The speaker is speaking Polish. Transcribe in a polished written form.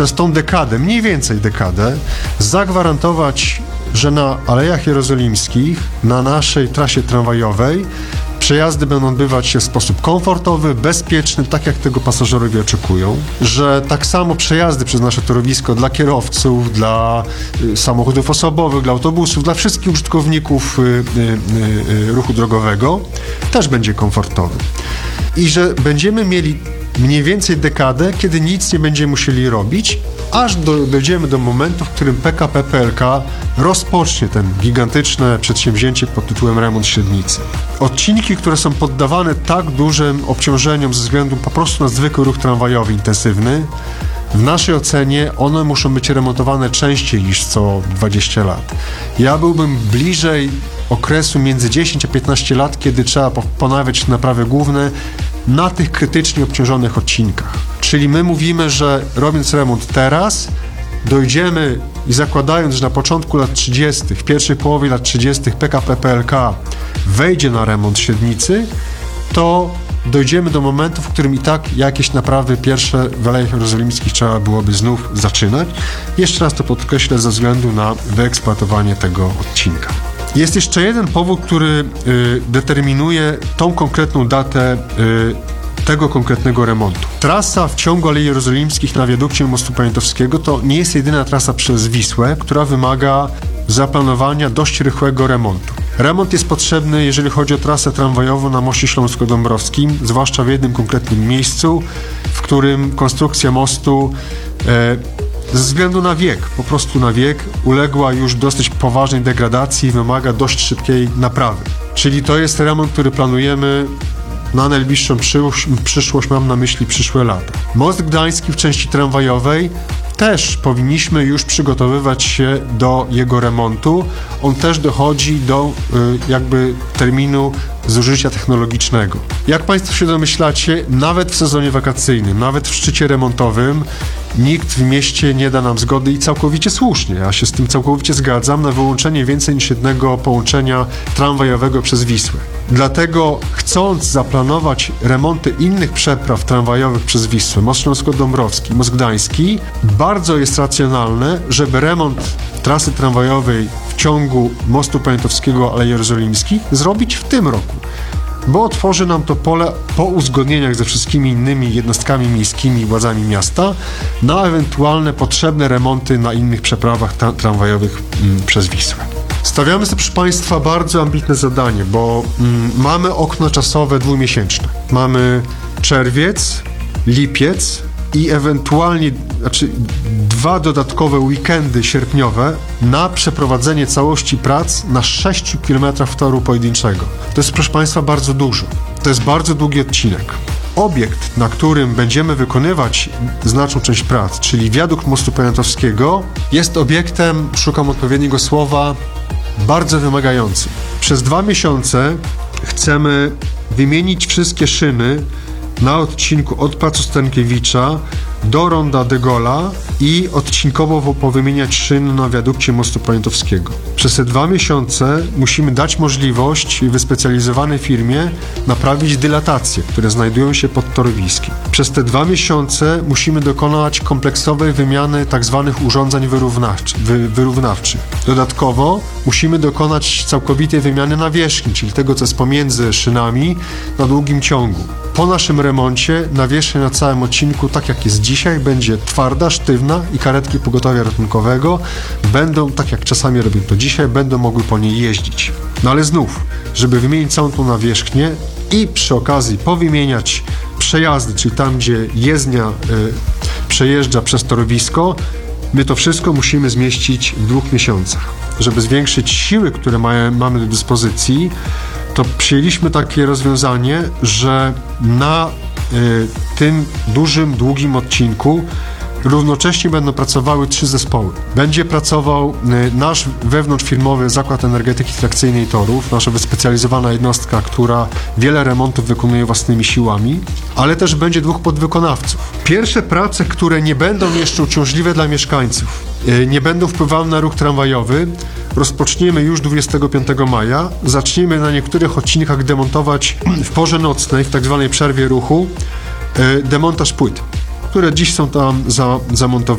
przez tą dekadę, mniej więcej dekadę, zagwarantować, że na Alejach Jerozolimskich, na naszej trasie tramwajowej przejazdy będą odbywać się w sposób komfortowy, bezpieczny, tak jak tego pasażerowie oczekują, że tak samo przejazdy przez nasze torowisko dla kierowców, dla samochodów osobowych, dla autobusów, dla wszystkich użytkowników ruchu drogowego też będzie komfortowy. I że będziemy mieli mniej więcej dekadę, kiedy nic nie będziemy musieli robić, aż dojdziemy do momentu, w którym PKP PLK rozpocznie ten gigantyczne przedsięwzięcie pod tytułem remont średnicy. Odcinki, które są poddawane tak dużym obciążeniom ze względu po prostu na zwykły ruch tramwajowy intensywny, w naszej ocenie one muszą być remontowane częściej niż co 20 lat. Ja byłbym bliżej okresu między 10 a 15 lat, kiedy trzeba ponawiać naprawy główne na tych krytycznie obciążonych odcinkach. Czyli my mówimy, że robiąc remont teraz, dojdziemy i zakładając, że na początku lat 30., w pierwszej połowie lat 30. PKP PLK wejdzie na remont średnicy, to dojdziemy do momentu, w którym i tak jakieś naprawy pierwsze w Alejach Jerozolimskich trzeba byłoby znów zaczynać. Jeszcze raz to podkreślę ze względu na wyeksploatowanie tego odcinka. Jest jeszcze jeden powód, który determinuje tą konkretną datę tego konkretnego remontu. Trasa w ciągu Alei Jerozolimskich na wiadukcie mostu Poniatowskiego to nie jest jedyna trasa przez Wisłę, która wymaga zaplanowania dość rychłego remontu. Remont jest potrzebny, jeżeli chodzi o trasę tramwajową na moście śląsko-dąbrowskim, zwłaszcza w jednym konkretnym miejscu, w którym konstrukcja mostu ze względu na wiek, po prostu na wiek, uległa już dosyć poważnej degradacji i wymaga dość szybkiej naprawy. Czyli to jest remont, który planujemy na najbliższą przyszłość, mam na myśli przyszłe lata. Most Gdański w części tramwajowej też powinniśmy już przygotowywać się do jego remontu. On też dochodzi do jakby terminu zużycia technologicznego. Jak Państwo się domyślacie, nawet w sezonie wakacyjnym, nawet w szczycie remontowym nikt w mieście nie da nam zgody i całkowicie słusznie, ja się z tym całkowicie zgadzam, na wyłączenie więcej niż jednego połączenia tramwajowego przez Wisłę. Dlatego chcąc zaplanować remonty innych przepraw tramwajowych przez Wisłę, most śląsko-dąbrowski, most gdański, bardzo jest racjonalne, żeby remont trasy tramwajowej w ciągu mostu Poniatowskiego Alei Jerozolimskich zrobić w tym roku, bo otworzy nam to pole po uzgodnieniach ze wszystkimi innymi jednostkami miejskimi i władzami miasta na ewentualne potrzebne remonty na innych przeprawach tramwajowych przez Wisłę. Stawiamy sobie, proszę Państwa, bardzo ambitne zadanie, bo mamy okno czasowe dwumiesięczne. Mamy czerwiec, lipiec i ewentualnie, dwa dodatkowe weekendy sierpniowe na przeprowadzenie całości prac na 6 km toru pojedynczego. To jest, proszę Państwa, bardzo dużo. To jest bardzo długi odcinek. Obiekt, na którym będziemy wykonywać znaczną część prac, czyli wiadukt mostu Poniatowskiego, jest obiektem, szukam odpowiedniego słowa, bardzo wymagającym. Przez 2 miesiące chcemy wymienić wszystkie szyny na odcinku od placu Stankiewicza do ronda de Gaulle'a i odcinkowo powymieniać szyny na wiadukcie mostu Poniatowskiego. Przez te 2 miesiące musimy dać możliwość wyspecjalizowanej firmie naprawić dylatacje, które znajdują się pod torowiskiem. Przez te 2 miesiące musimy dokonać kompleksowej wymiany tzw. urządzeń wyrównawczych. Dodatkowo musimy dokonać całkowitej wymiany nawierzchni, czyli tego, co jest pomiędzy szynami na długim ciągu. Po naszym remoncie nawierzchnia na całym odcinku, tak jak jest dzisiaj, będzie twarda, sztywna i karetki pogotowia ratunkowego będą, tak jak czasami robią to dzisiaj, będą mogły po niej jeździć. No ale znów, żeby wymienić całą tą nawierzchnię i przy okazji powymieniać przejazdy, czyli tam, gdzie jezdnia przejeżdża przez torowisko, my to wszystko musimy zmieścić w 2 miesiącach. Żeby zwiększyć siły, które mamy do dyspozycji, to przyjęliśmy takie rozwiązanie, że na tym dużym, długim odcinku równocześnie będą pracowały 3 zespoły. Będzie pracował nasz wewnątrzfirmowy Zakład Energetyki Trakcyjnej Torów, nasza wyspecjalizowana jednostka, która wiele remontów wykonuje własnymi siłami, ale też będzie 2 podwykonawców. Pierwsze prace, które nie będą jeszcze uciążliwe dla mieszkańców, nie będą wpływały na ruch tramwajowy, rozpoczniemy już 25 maja. Zaczniemy na niektórych odcinkach demontować w porze nocnej, w tak zwanej przerwie ruchu, demontaż płyt, które dziś są tam zamontowane.